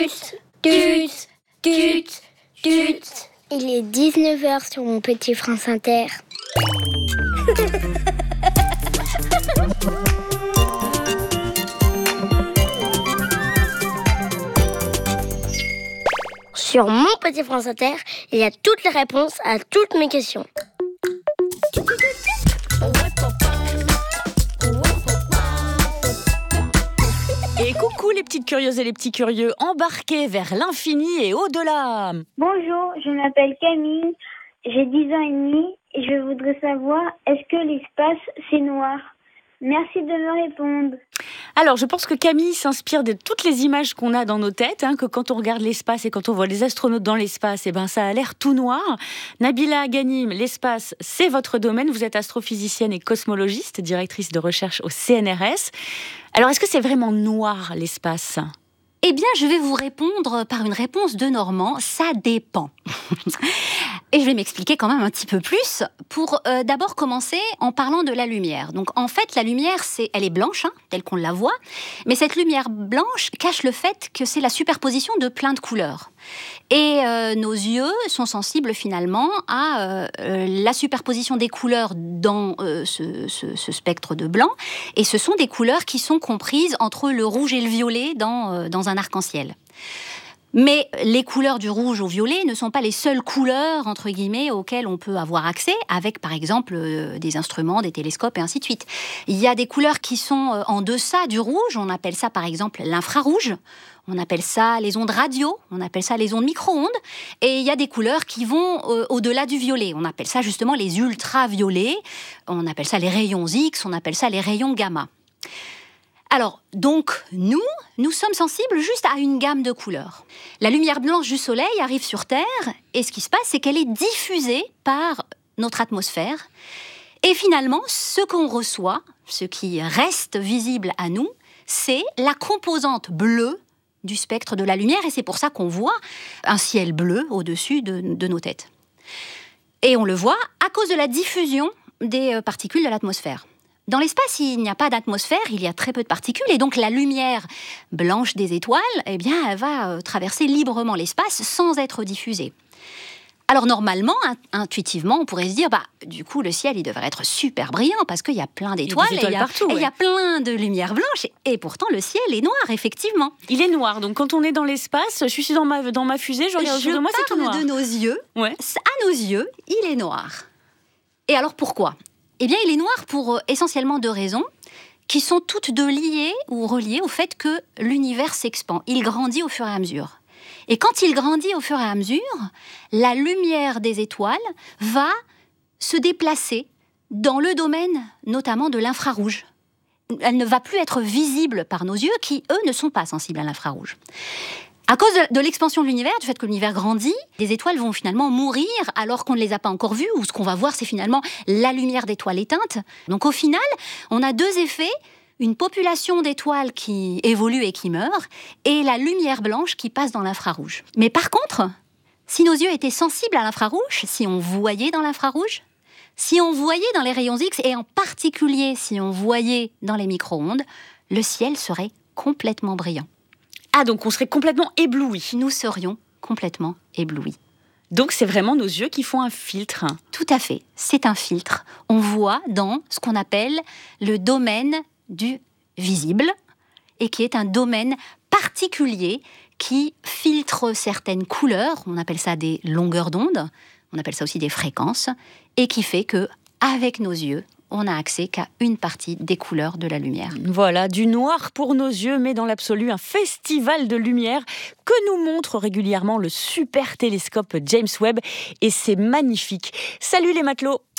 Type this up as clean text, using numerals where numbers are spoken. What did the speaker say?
Tut, tut, tut. Il est 19h sur mon petit France Inter. Sur mon petit France Inter, il y a toutes les réponses à toutes mes questions. Et coucou les petites curieuses et les petits curieux, embarqués vers l'infini et au-delà. Bonjour, je m'appelle Camille, j'ai 10 ans et demi et je voudrais savoir, est-ce que l'espace c'est noir? Merci de me répondre. Alors, je pense que Camille s'inspire de toutes les images qu'on a dans nos têtes, que quand on regarde l'espace et quand on voit les astronautes dans l'espace, ça a l'air tout noir. Nabila Ghanim, l'espace, c'est votre domaine. Vous êtes astrophysicienne et cosmologiste, directrice de recherche au CNRS. Alors, est-ce que c'est vraiment noir, l'espace ? Eh bien, je vais vous répondre par une réponse de Normand. Ça dépend. Et je vais m'expliquer quand même un petit peu plus pour d'abord commencer en parlant de la lumière. Donc en fait, la lumière, elle est blanche, telle qu'on la voit, mais cette lumière blanche cache le fait que c'est la superposition de plein de couleurs. Et nos yeux sont sensibles finalement à la superposition des couleurs dans ce spectre de blanc. Et ce sont des couleurs qui sont comprises entre le rouge et le violet dans un arc-en-ciel. Mais les couleurs du rouge au violet ne sont pas les seules couleurs, entre guillemets, auxquelles on peut avoir accès avec, par exemple, des instruments, des télescopes et ainsi de suite. Il y a des couleurs qui sont en deçà du rouge, on appelle ça, par exemple, l'infrarouge. On appelle ça les ondes radio, on appelle ça les ondes micro-ondes. Et il y a des couleurs qui vont au-delà du violet. On appelle ça justement les ultraviolets, on appelle ça les rayons X, on appelle ça les rayons gamma. Alors, donc, nous sommes sensibles juste à une gamme de couleurs. La lumière blanche du soleil arrive sur Terre, et ce qui se passe, c'est qu'elle est diffusée par notre atmosphère. Et finalement, ce qu'on reçoit, ce qui reste visible à nous, c'est la composante bleue du spectre de la lumière, et c'est pour ça qu'on voit un ciel bleu au-dessus de nos têtes. Et on le voit à cause de la diffusion des particules de l'atmosphère. Dans l'espace, il n'y a pas d'atmosphère, il y a très peu de particules, et donc la lumière blanche des étoiles, elle va traverser librement l'espace sans être diffusée. Alors normalement, intuitivement, on pourrait se dire, du coup, le ciel, il devrait être super brillant, parce qu'il y a plein d'étoiles, et il y a plein de lumière blanche, et pourtant le ciel est noir, effectivement. Il est noir, donc quand on est dans l'espace, je suis dans ma fusée, je regarde autour de moi, c'est tout noir. De nos yeux, ouais. À nos yeux, il est noir. Et alors pourquoi ? Eh bien, il est noir pour essentiellement 2 raisons qui sont toutes deux liées ou reliées au fait que l'univers s'expand. Il grandit au fur et à mesure. Et quand il grandit au fur et à mesure, la lumière des étoiles va se déplacer dans le domaine notamment de l'infrarouge. Elle ne va plus être visible par nos yeux qui, eux, ne sont pas sensibles à l'infrarouge. À cause de l'expansion de l'univers, du fait que l'univers grandit, les étoiles vont finalement mourir alors qu'on ne les a pas encore vues, ou ce qu'on va voir, c'est finalement la lumière d'étoiles éteintes. Donc au final, on a 2 effets, une population d'étoiles qui évolue et qui meurt, et la lumière blanche qui passe dans l'infrarouge. Mais par contre, si nos yeux étaient sensibles à l'infrarouge, si on voyait dans l'infrarouge, si on voyait dans les rayons X, et en particulier si on voyait dans les micro-ondes, le ciel serait complètement brillant. Ah, donc on serait complètement éblouis. Nous serions complètement éblouis. Donc c'est vraiment nos yeux qui font un filtre. Tout à fait, c'est un filtre. On voit dans ce qu'on appelle le domaine du visible, et qui est un domaine particulier qui filtre certaines couleurs, on appelle ça des longueurs d'onde, on appelle ça aussi des fréquences, et qui fait que, avec nos yeux, on n'a accès qu'à une partie des couleurs de la lumière. Voilà, du noir pour nos yeux, mais dans l'absolu, un festival de lumière que nous montre régulièrement le super télescope James Webb. Et c'est magnifique. Salut les matelots!